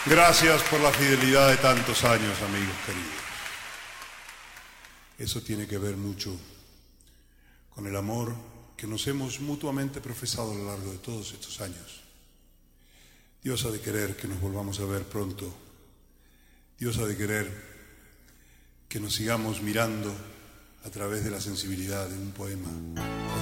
Gracias por la fidelidad de tantos años, amigos queridos. Eso tiene que ver mucho con el amor que nos hemos mutuamente profesado a lo largo de todos estos años. Dios ha de querer que nos volvamos a ver pronto. Dios ha de querer que nos sigamos mirando a través de la sensibilidad de un poema.